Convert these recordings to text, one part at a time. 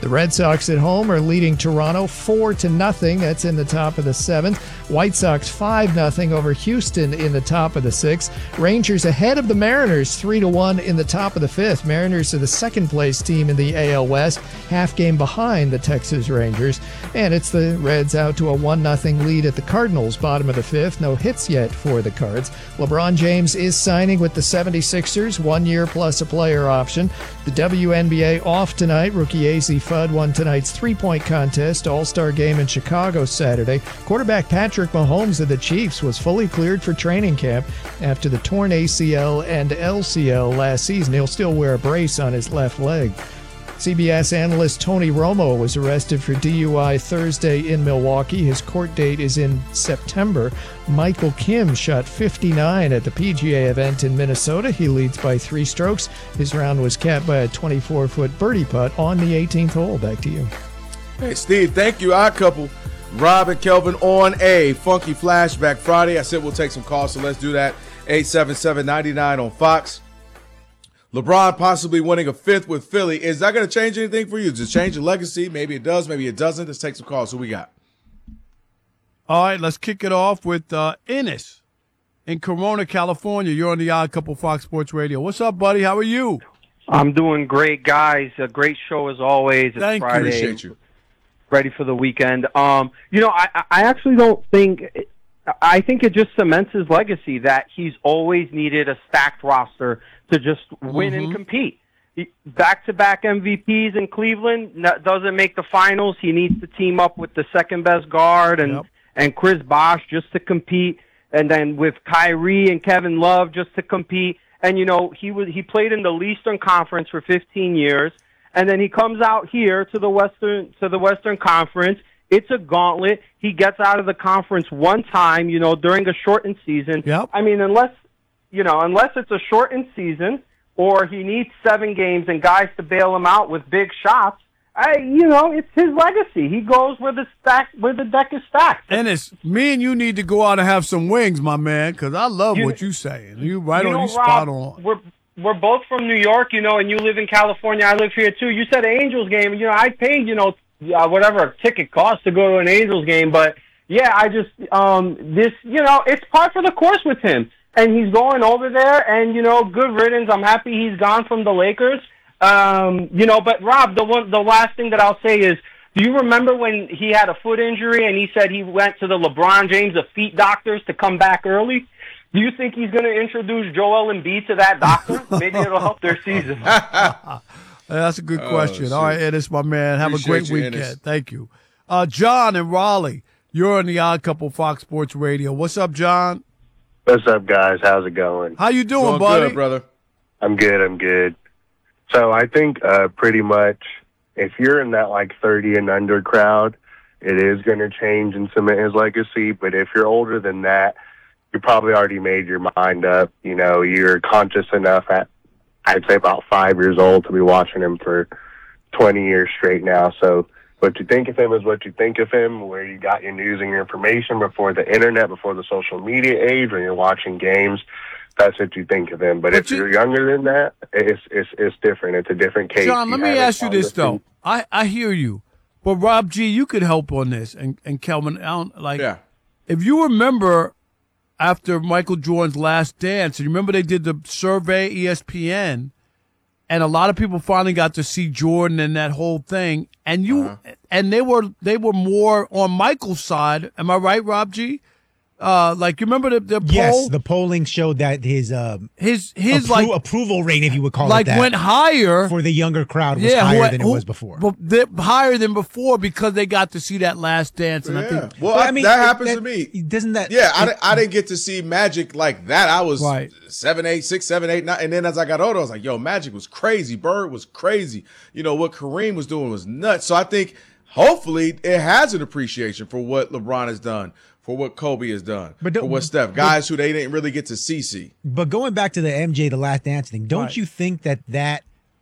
The Red Sox at home are leading Toronto 4-0. That's in the top of the 7th. White Sox 5-0 over Houston in the top of the 6th. Rangers ahead of the Mariners 3-1 in the top of the 5th. Mariners are the second-place team in the AL West, half game behind the Texas Rangers. And it's the Reds out to a 1-0 lead at the Cardinals, bottom of the 5th. No hits yet for the Cards. LeBron James is signing with the 76ers, 1 year plus a player option. The WNBA off tonight. Rookie AZ Fudd won tonight's three-point contest, All-Star game in Chicago Saturday. Quarterback Patrick Mahomes of the Chiefs was fully cleared for training camp after the torn ACL and LCL last season. He'll still wear a brace on his left leg. CBS analyst Tony Romo was arrested for DUI Thursday in Milwaukee. His court date is in September. Michael Kim shot 59 at the PGA event in Minnesota. He leads by 3 strokes. His round was capped by a 24-foot birdie putt on the 18th hole. Back to you. Hey, Steve, thank you. Odd couple, Rob and Kelvin on a Funky Flashback Friday. I said we'll take some calls, so let's do that. 877-99 on Fox. LeBron possibly winning a 5th with Philly. Is that going to change anything for you? Does it change the legacy? Maybe it does, maybe it doesn't. Let's take some calls. Who we got? All right, let's kick it off with Ennis in Corona, California. You're on the Odd Couple Fox Sports Radio. What's up, buddy? How are you? I'm doing great, guys. A great show as always. It's Thank Friday. you. Appreciate you. Ready for the weekend. I actually don't think – I think it just cements his legacy that he's always needed a stacked roster to just win and compete. Back-to-back MVPs in Cleveland, doesn't make the finals. He needs to team up with the second-best guard and Chris Bosh just to compete, and then with Kyrie and Kevin Love just to compete. And, he played in the Eastern Conference for 15 years, and then he comes out here to the Western Conference. It's a gauntlet. He gets out of the conference one time, during a shortened season. Yep. I mean, unless it's a shortened season or he needs 7 games and guys to bail him out with big shots, it's his legacy. He goes where the deck is stacked. Ennis, me and you need to go out and have some wings, my man, because I love what you're saying. You spot on. We're both from New York, and you live in California. I live here too. You said Angels game. I paid, whatever a ticket costs to go to an Angels game. But yeah, I just it's par for the course with him, and he's going over there. And good riddance. I'm happy he's gone from the Lakers. But Rob, the last thing that I'll say is, do you remember when he had a foot injury and he said he went to the LeBron James of feet doctors to come back early? Do you think he's going to introduce Joel Embiid to that doctor? Maybe it'll help their season. That's a good question. All right, Ennis, my man. Have a great weekend. Ennis. Thank you. John in Raleigh, you're on the Odd Couple Fox Sports Radio. What's up, John? What's up, guys? How's it going? How you doing, Going buddy? good, brother. I'm good. So I think pretty much if you're in that 30 and under crowd, it is going to change and cement his legacy. But if you're older than that, you probably already made your mind up. You're conscious enough at, I'd say, about 5 years old to be watching him for 20 years straight now. So what you think of him is what you think of him, where you got your news and your information before the internet, before the social media age, when you're watching games. That's what you think of him. But if you're younger than that, it's different. It's a different case. John, let me ask you this, though. I hear you. But, Rob G., you could help on this. And Kelvin, if you remember after Michael Jordan's last dance, and you remember they did the survey, ESPN, and a lot of people finally got to see Jordan and that whole thing. And and they were more on Michael's side. Am I right, Rob G.? You remember the poll? Yes, the polling showed that his approval rate, if you would call it that, went higher for the younger crowd was higher than it was before. Higher than before because they got to see that last dance. And I think, that happens to me. Doesn't that? Yeah, I didn't get to see Magic like that. I was 6, 7, 8, 9, and then as I got older, I was like, "Yo, Magic was crazy. Bird was crazy. What Kareem was doing was nuts." So I think hopefully it has an appreciation for what LeBron has done, for what Kobe has done, for what Steph, guys who they didn't really get to see. But going back to the MJ, the Last Dance thing, don't you think that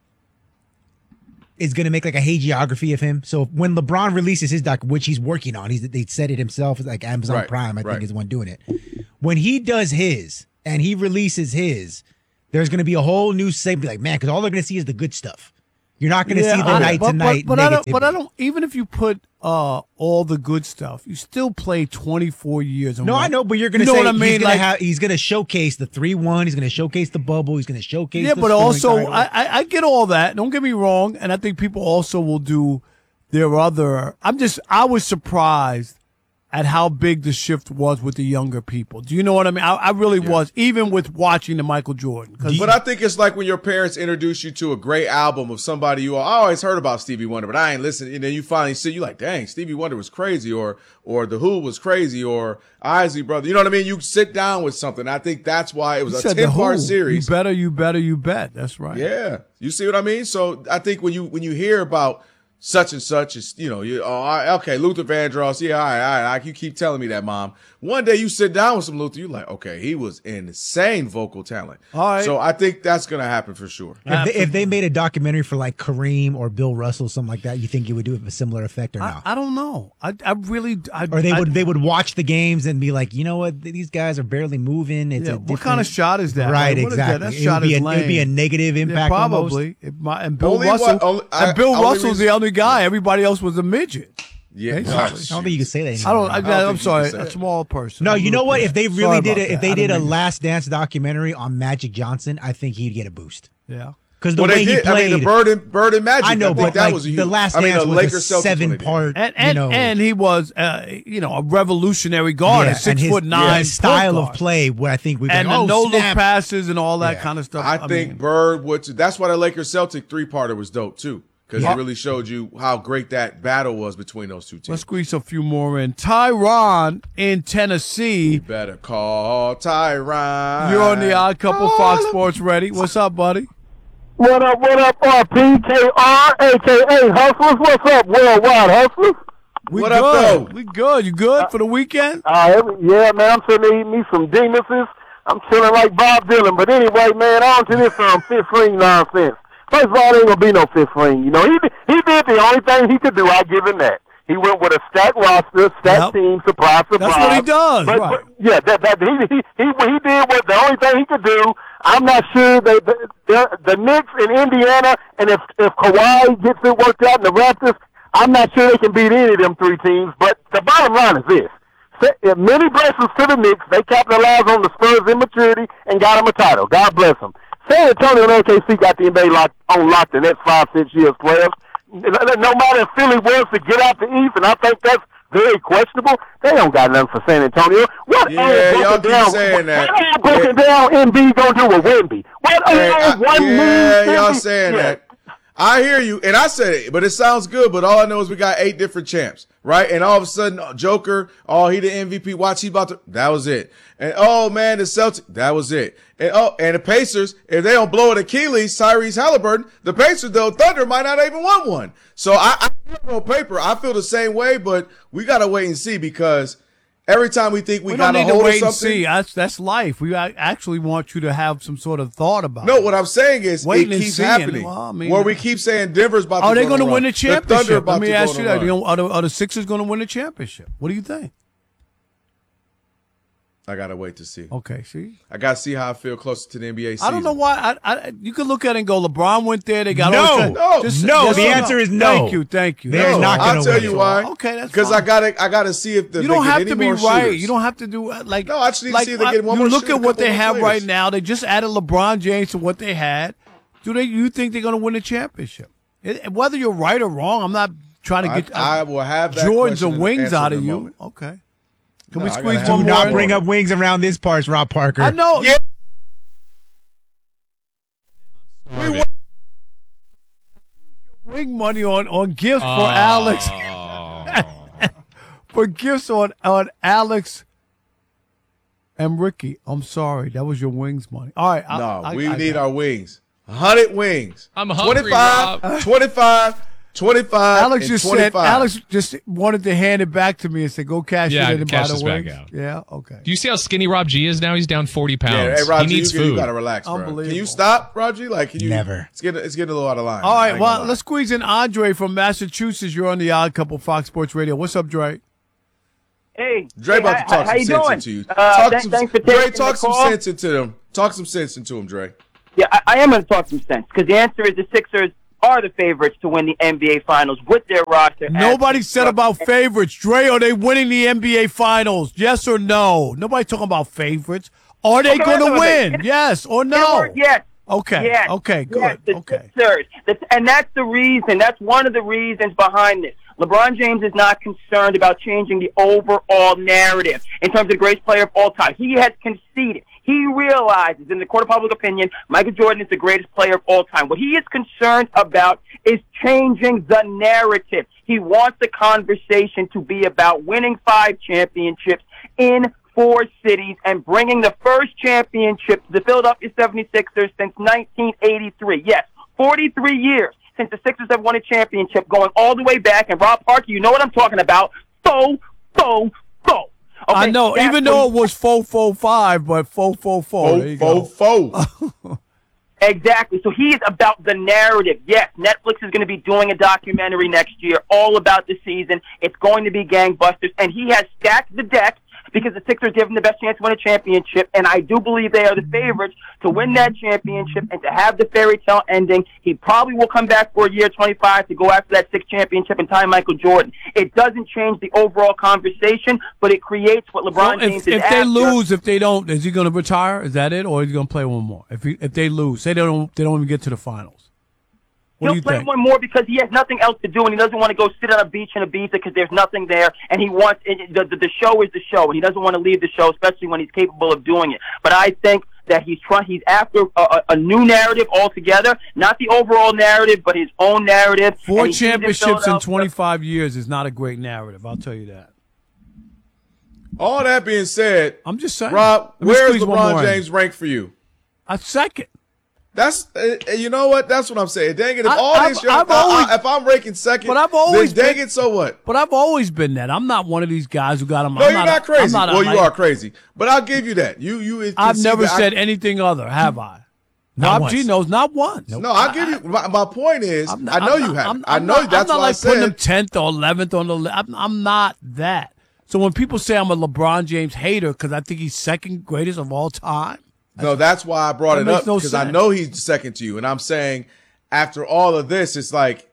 is going to make a hagiography of him? So when LeBron releases his doc, which he's working on, they said it himself, like Amazon Prime, I think is the one doing it. When he does his and he releases his, there's going to be a whole new segment, man, because all they're going to see is the good stuff. You're not going to see the night to night. But I don't. Even if you put all the good stuff, you still play 24 years. No, I know, but you're going to say what I mean? He's going to showcase the 3-1. He's going to showcase the bubble. He's going to showcase. Yeah, but also I get all that. Don't get me wrong, and I think people also will do their other. I was surprised at how big the shift was with the younger people. Do you know what I mean? I really was, even with watching the Michael Jordan. But I think it's like when your parents introduce you to a great album of somebody I always heard about Stevie Wonder, but I ain't listened. And then you finally see, you like, dang, Stevie Wonder was crazy, or The Who was crazy, or Isley Brother. You know what I mean? You sit down with something. I think that's why it was a 10-part series. You bet. That's right. Yeah. You see what I mean? So I think when you hear about such and such is, okay, Luther Vandross. Yeah, all right. You keep telling me that, Mom. One day you sit down with some Luther, you're like, okay, he was insane vocal talent. All right. So I think that's going to happen for sure. If they made a documentary for like Kareem or Bill Russell, something like that, you think it would do a similar effect or no? I don't know. Or they would watch the games and be like, you know what, these guys are barely moving. What kind of shot is that? Right, exactly. It would be a negative impact. Yeah, probably. And Bill Russell's the only guy. Everybody else was a midget. Yeah, I don't think you can say that anymore. I'm sorry, a small person. No, you know what? If they really did a Last Dance documentary on Magic Johnson, I think he'd get a boost. Yeah. Because the way he played, the Bird and Magic. I know, but that was the Last Dance was a 7-part, and he was, a revolutionary guard, 6'9", his style of play. Where I think we and the no-look passes and all that kind of stuff. I think Bird would. That's why the Lakers Celtic 3-parter was dope too. Because it really showed you how great that battle was between those two teams. Let's squeeze a few more in. Tyron in Tennessee. You better call Tyron. You're on the Odd Couple Fox Sports Ready. What's up, buddy? What up, RPKR, a.k.a. Hustlers? What's up, Worldwide Hustlers? What up, though? We good. You good for the weekend? Yeah, man, I'm sitting eating me some Demuses. I'm chilling like Bob Dylan. But anyway, man, on to this fifth ring nonsense. First of all, there ain't gonna be no fifth ring. He did the only thing he could do. I give him that. He went with a stacked roster, stacked team, surprise. That's what he does. Right. He did what the only thing he could do. I'm not sure the Knicks in Indiana, and if Kawhi gets it worked out in the Raptors, I'm not sure they can beat any of them three teams. But the bottom line is this. Many blessings to the Knicks. They capitalized on the Spurs' immaturity and got them a title. God bless them. San Antonio and OKC got the NBA on lock the next 5-6 years, players. No matter if Philly wants to get out the East, and I think that's very questionable, they don't got nothing for San Antonio. Y'all keep saying that. What broken down MB gonna do with Wemby? Y'all saying that. I hear you, and I said it, but it sounds good, but all I know is we got 8 different champs, right? And all of a sudden, Joker, he the MVP, watch, he about to, that was it. And man, the Celtics, that was it. And the Pacers, if they don't blow an Achilles, Tyrese Halliburton, the Pacers, though, Thunder might not even want one. So I on paper, I feel the same way, but we got to wait and see because every time we think we got a hold of something. That's life. We actually want you to have some sort of thought about it. No, what I'm saying is it keeps happening. Where we keep saying Denver's about to go. Are they going to win the championship? Let me ask you that. Are the Sixers going to win the championship? What do you think? I got to wait to see. Okay, see? I got to see how I feel closer to the NBA season. I don't know why. You could look at it and go, LeBron went there. They got no. The answer is no. Thank you. They're not going to win. I'll tell you why. Okay, that's because I got to see if you don't have to be right. You don't have to do like. No, I just need to see if they get one more. You look at what they have right now. They just added LeBron James to what they had. You think they're going to win the championship? Whether you're right or wrong, I'm not trying to get. I will have that Jordans or wings out of you. Okay. Can we squeeze one more? Do not bring up wings around this part, Rob Parker. I know. Yeah. Wing money on gifts for Alex. For gifts on Alex and Ricky. I'm sorry. That was your wings money. All right. We need our wings. 100 wings. I'm hungry, 25. Alex just wanted to hand it back to me and said, "Go cash it in and buy the wings." Back out. Yeah, okay. Do you see how skinny Rob G is now? He's down 40 pounds. Yeah, hey, Rob he needs food. You gotta relax, bro. Can you stop, Roger? Can you never? It's getting a little out of line. All right, well, let's squeeze in Andre from Massachusetts. You're on the Odd Couple Fox Sports Radio. What's up, Dre? Hey, Dre about to talk some sense into you. Thanks for taking talk some sense into them. Talk some sense into him, Dre. Yeah, I am going to talk some sense because the answer is the Sixers are the favorites to win the NBA Finals with their roster. Nobody said about favorites. Dre, are they winning the NBA Finals? Yes or no? Nobody talking about favorites. Are they going to win? Yes or no? Yes. Okay. Yes. Okay. Good. Yes, okay. Sixers. And that's the reason. That's one of the reasons behind this. LeBron James is not concerned about changing the overall narrative in terms of the greatest player of all time. He has conceded. He realizes, in the court of public opinion, Michael Jordan is the greatest player of all time. What he is concerned about is changing the narrative. He wants the conversation to be about winning 5 championships in 4 cities and bringing the first championship to the Philadelphia 76ers since 1983. Yes, 43 years since the Sixers have won a championship, going all the way back. And Rob Parker, you know what I'm talking about. Go. Okay, I know, even though it was 4-4-5, but 4-4-4. Exactly. So he is about the narrative. Yes, Netflix is going to be doing a documentary next year all about the season. It's going to be gangbusters. And he has stacked the deck because the Sixers give him the best chance to win a championship, and I do believe they are the favorites to win that championship and to have the fairy tale ending. He probably will come back for a year 25 to go after that 6th championship and tie Michael Jordan. It doesn't change the overall conversation, but it creates what LeBron James is if they lose, if they don't, is he going to retire? Is that it, or is he going to play one more? If they lose, say they don't even get to the finals. He'll play one more because he has nothing else to do, and he doesn't want to go sit on a beach in Ibiza because there's nothing there, and he wants the show is the show, and he doesn't want to leave the show, especially when he's capable of doing it. But I think that he's after a new narrative altogether, not the overall narrative, but his own narrative. 4 championships in 25 years is not a great narrative, I'll tell you that. All that being said, I'm just saying, Rob, where is LeBron James ranked for you? A second. That's you know what? That's what I'm saying. Dang it! If I'm ranking second, but I've always dang it. So what? But I've always been that. I'm not one of these guys who got him. No, you're not crazy. Well, you are crazy. But I'll give you that. I've never said anything other, have I? Rob G knows not once. No, I'll give you. My point is, I know you have. I know that's why I said. I'm not like putting him 10th or 11th on the list. I'm not that. So when people say I'm a LeBron James hater because I think he's second greatest of all time. No, that's why I brought it up, because I know he's second to you. And I'm saying after all of this, it's like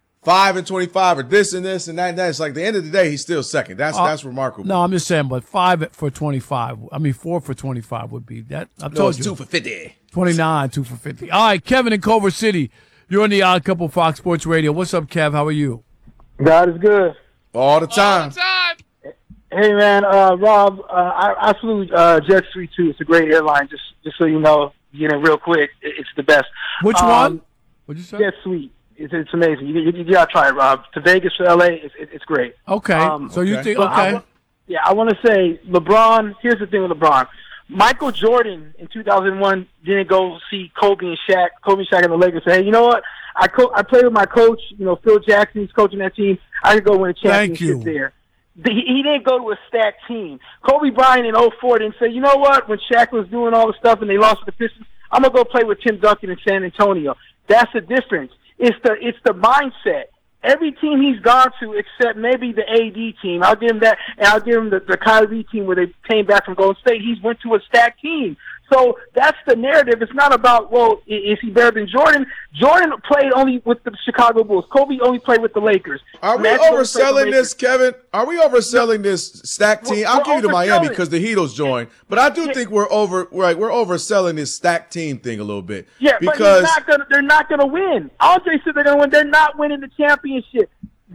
5 and 25 or this and this and that and that. It's like at the end of the day, he's still second. That's remarkable. No, I'm just saying, but 5 for 25. I mean, 4 for 25 would be that. I told you. 2 for 50. 29, 2 for 50. All right, Kevin in Culver City. You're on the Odd Couple Fox Sports Radio. What's up, Kev? How are you? God is good. All the time. All the time. Hey man, Rob, I flew Jet3 too. It's a great airline. Just so you know, real quick, it's the best. Which one? What'd you say? Jet3. It's amazing. You gotta try it, Rob. To Vegas for LA, it's great. Okay. So you think okay? I want to say LeBron. Here's the thing with LeBron. Michael Jordan in 2001 didn't go see Kobe and Shaq. Kobe and Shaq and the Lakers say, hey, you know what? I played with my coach. Phil Jackson. He's coaching that team. I could go win a championship there. He didn't go to a stacked team. Kobe Bryant in 2004 didn't say, you know what, when Shaq was doing all the stuff and they lost to the Pistons, I'm going to go play with Tim Duncan in San Antonio. That's the difference. It's the mindset. Every team he's gone to except maybe the AD team, I'll give him that, and I'll give him the Kyrie team where they came back from Golden State. He's went to a stacked team. So that's the narrative. It's not about, well, is he better than Jordan? Jordan played only with the Chicago Bulls. Kobe only played with the Lakers. Are we overselling this, Kevin? Are we overselling this stacked team? I'll give you to Miami because the Heatles joined, but I do think we're overselling this stacked team thing a little bit. Yeah, because they're not gonna win. Andre said they're gonna win. They're not winning the championship.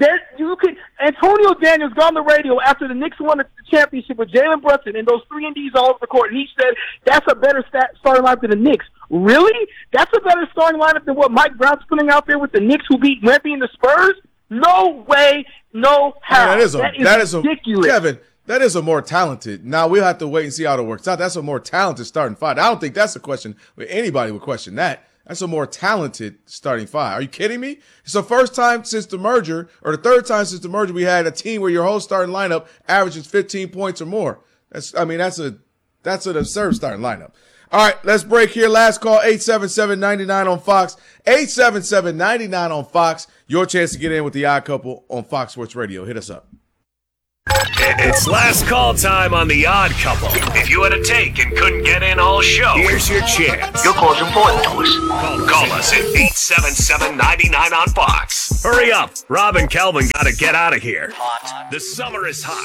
Antonio Daniels got on the radio after the Knicks won the championship with Jalen Brunson and those 3 and Ds all over the court, and he said that's a better starting lineup than the Knicks. Really? That's a better starting lineup than what Mike Brown's putting out there with the Knicks who beat Wemby and the Spurs? No way, no how. Man, that is ridiculous. Kevin, that is a more talented. Now we'll have to wait and see how it works out. That's a more talented starting 5. I don't think that's a question. Anybody would question that. That's a more talented starting 5. Are you kidding me? It's the first time since the merger, or the third time since the merger, we had a team where your whole starting lineup averages 15 points or more. That's an absurd starting lineup. All right, let's break here. Last call, 877-99 on Fox. 877-99 on Fox. Your chance to get in with the Odd Couple on Fox Sports Radio. Hit us up. It's last call time on The Odd Couple. If you had a take and couldn't get in all show, here's your chance. Your call's important to us. Call us at 877-99 on Fox. Hurry up. Rob and Kelvin got to get out of here. The summer is hot.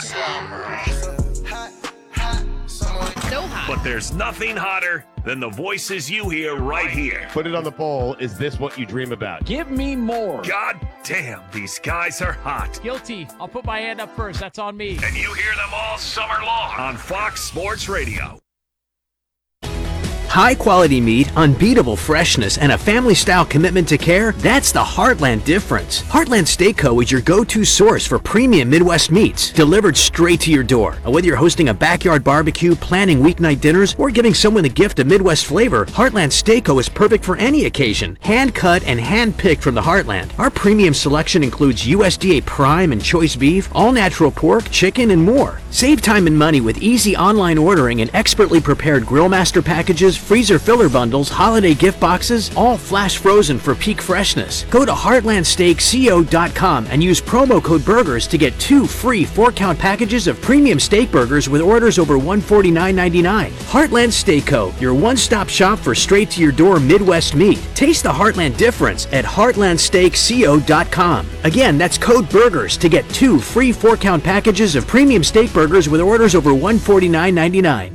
So hot. But there's nothing hotter than the voices you hear right here. Put it on the poll. Is this what you dream about? Give me more. God damn, these guys are hot. Guilty. I'll put my hand up first. That's on me. And you hear them all summer long on Fox Sports Radio. High-quality meat, unbeatable freshness, and a family-style commitment to care, that's the Heartland difference. Heartland Steak Co. is your go-to source for premium Midwest meats, delivered straight to your door. Whether you're hosting a backyard barbecue, planning weeknight dinners, or giving someone a gift of Midwest flavor, Heartland Steak Co. is perfect for any occasion. Hand-cut and hand-picked from the Heartland. Our premium selection includes USDA prime and choice beef, all-natural pork, chicken, and more. Save time and money with easy online ordering and expertly prepared Grillmaster packages, freezer filler bundles, holiday gift boxes, all flash frozen for peak freshness. Go to heartlandsteakco.com and use promo code BURGERS to get 2 free 4-count packages of premium steak burgers with orders over $149.99. Heartland Steak Co., your one-stop shop for straight-to-your-door Midwest meat. Taste the Heartland difference at heartlandsteakco.com. Again, that's code BURGERS to get 2 free 4-count packages of premium steak burgers with orders over $149.99.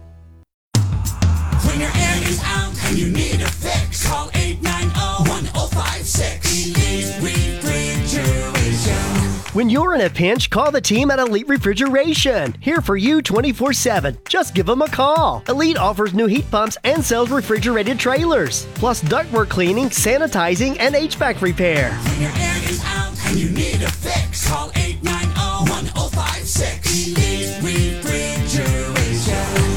When your air is out and you need a fix, call 890-1056. Elite Refrigeration. When you're in a pinch, call the team at Elite Refrigeration. Here for you 24/7. Just give them a call. Elite offers new heat pumps and sells refrigerated trailers, plus ductwork cleaning, sanitizing, and HVAC repair. When your air is out and you need a fix, call 890-1056. Elite Refrigeration.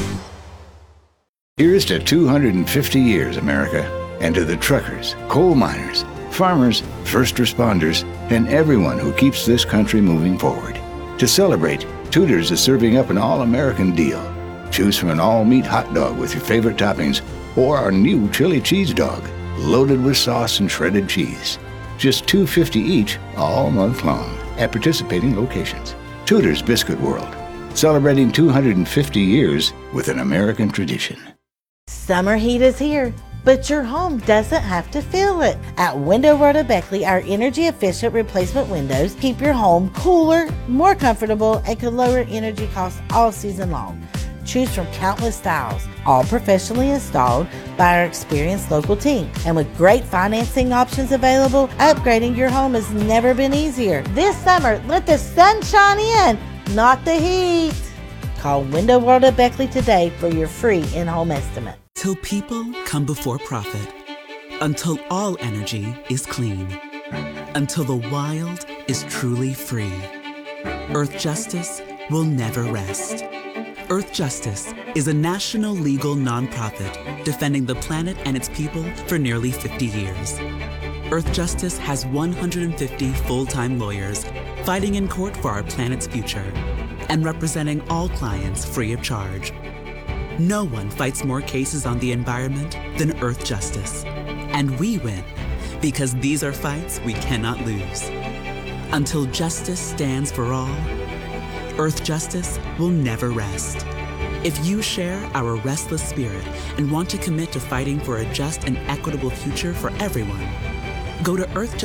Here's to 250 years, America, and to the truckers, coal miners, farmers, first responders, and everyone who keeps this country moving forward. To celebrate, Tudor's is serving up an all-American deal. Choose from an all-meat hot dog with your favorite toppings or our new chili cheese dog, loaded with sauce and shredded cheese. Just $2.50 each all month long at participating locations. Tudor's Biscuit World, celebrating 250 years with an American tradition. Summer heat is here, but your home doesn't have to feel it. At Window World of Beckley, our energy-efficient replacement windows keep your home cooler, more comfortable, and can lower energy costs all season long. Choose from countless styles, all professionally installed by our experienced local team. And with great financing options available, upgrading your home has never been easier. This summer, let the sun shine in, not the heat. Call Window World of Beckley today for your free in-home estimate. Till people come before profit. Until all energy is clean. Until the wild is truly free. Earth Justice will never rest. Earth Justice is a national legal nonprofit defending the planet and its people for nearly 50 years. Earth Justice has 150 full-time lawyers fighting in court for our planet's future and representing all clients free of charge. No one fights more cases on the environment than Earth Justice. And we win because these are fights we cannot lose. Until justice stands for all, Earth Justice will never rest. If you share our restless spirit and want to commit to fighting for a just and equitable future for everyone, go to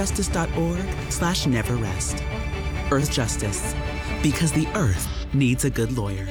earthjustice.org/neverrest. Earth Justice, because the Earth needs a good lawyer.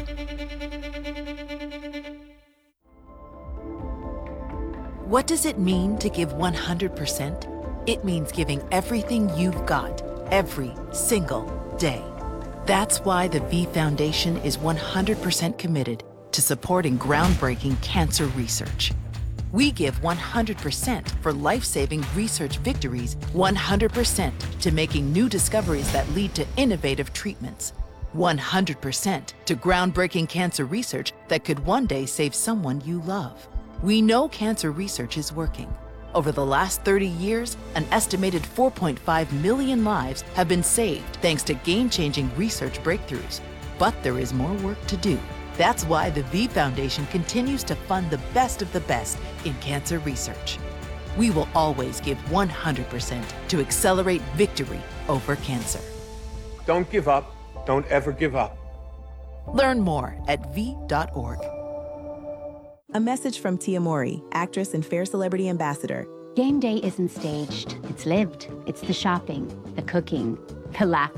What does it mean to give 100%? It means giving everything you've got, every single day. That's why the V Foundation is 100% committed to supporting groundbreaking cancer research. We give 100% for life-saving research victories, 100% to making new discoveries that lead to innovative treatments, 100% to groundbreaking cancer research that could one day save someone you love. We know cancer research is working. Over the last 30 years, an estimated 4.5 million lives have been saved thanks to game-changing research breakthroughs. But there is more work to do. That's why the V Foundation continues to fund the best of the best in cancer research. We will always give 100% to accelerate victory over cancer. Don't give up. Don't ever give up. Learn more at v.org. A message from Tia Mori, actress and Fair Celebrity Ambassador. Game day isn't staged. It's lived. It's the shopping, the cooking, the laughter.